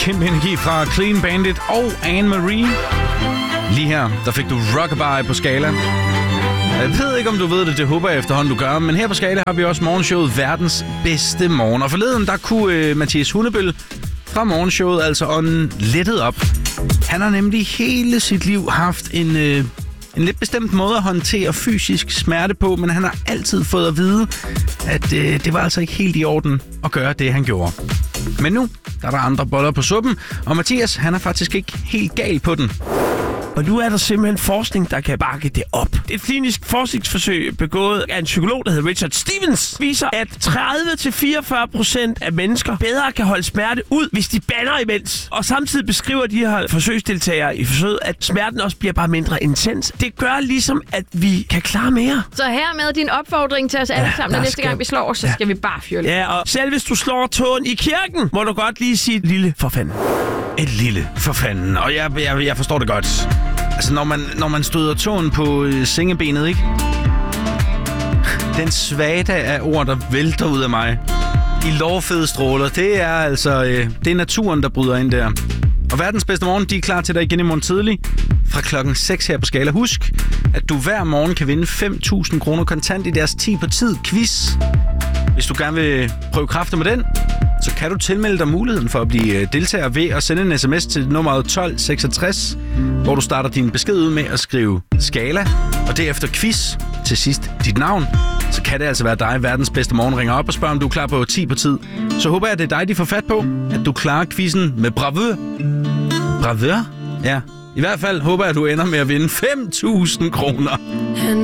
kæmpe energi fra Clean Bandit og Anne-Marie. Lige her, der fik du Rockabye på Skala. Jeg ved ikke, om du ved det, det håber jeg efterhånden, du gør. Men her på Skala har vi også morgenshowet Verdens Bedste Morgen. Og forleden, der kunne Mathias Hundebøl fra morgenshowet altså ånden lettet op. Han har nemlig hele sit liv haft en lidt bestemt måde at håndtere fysisk smerte på, men han har altid fået at vide, at det var altså ikke helt i orden at gøre det, han gjorde. Men nu, der er der andre boller på suppen, og Mathias, han er faktisk ikke helt gal på den. Og nu er der simpelthen forskning, der kan bakke det op. Et klinisk forskningsforsøg begået af en psykolog, der hedder Richard Stevens, viser, at 30-44% af mennesker bedre kan holde smerte ud, hvis de bander imens. Og samtidig beskriver de her forsøgsdeltagere i forsøget, at smerten også bliver bare mindre intens. Det gør ligesom, at vi kan klare mere. Så hermed din opfordring til os alle sammen, næste gang vi slår os, så skal vi bare fyre lidt. Ja, og selv hvis du slår tåen i kirken, må du godt lige sige et lille for fanden. Et lille for fanden, og jeg forstår det godt. Altså, når man støder tåen på sengebenet, ikke? Den svada af ord, der vælter ud af mig. I lovfede stråler, det er altså det er naturen, der bryder ind der. Og Verdens Bedste Morgen, de er klar til dig igen i morgen tidlig fra klokken 6 her på Skala. Husk, at du hver morgen kan vinde 5.000 kroner kontant i deres 10 på tid quiz. Hvis du gerne vil prøve kræfter med den, så kan du tilmelde dig muligheden for at blive deltager ved at sende en sms til nummeret 1266, hvor du starter din besked ud med at skrive Skala, og derefter quiz, til sidst dit navn. Så kan det altså være dig, Verdens Bedste Morgen, ringer op og spørger, om du er klar på 10 på tid. Så håber jeg, at det er dig, de får fat på, at du klarer quizzen med bravur. Bravur? Ja. I hvert fald håber jeg, at du ender med at vinde 5.000 kroner.